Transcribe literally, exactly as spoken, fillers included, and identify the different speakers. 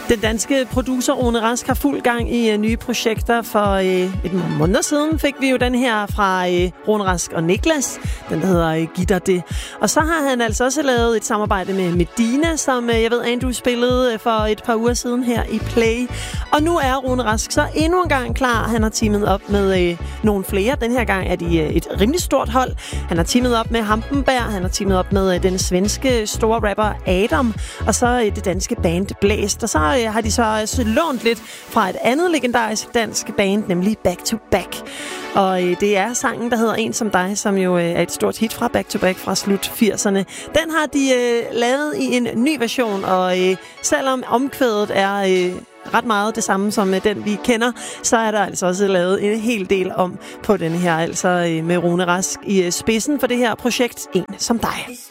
Speaker 1: Den danske producer Rune Rask har fuld gang i uh, nye projekter. For uh, et måneder siden fik vi jo den her fra uh, Rune Rask og Niklas. Den der hedder uh, Giv dig det. Og så har han altså også lavet et samarbejde med Medina, som uh, jeg ved, Andrew spillede uh, for et par uger siden her i Play. Og nu er Rune Rask så endnu en gang klar. Han har teamet op med uh, nogle flere. Den her gang er de uh, et rimelig stort hold. Han har teamet op med Hampenberg. Han har teamet op med uh, den svenske store rapper Adam. Og så uh, det danske band Blæst. Og så uh, har de så også lånt lidt fra et andet legendarisk dansk band, nemlig Back to Back. Og øh, det er sangen, der hedder En som dig, som jo øh, er et stort hit fra Back to Back fra slut firserne. Den har de øh, lavet i en ny version, og øh, selvom omkvædet er øh, ret meget det samme som øh, den, vi kender, så er der altså også lavet en hel del om på den her, altså øh, med Rune Rask i øh, spidsen for det her projekt En som dig.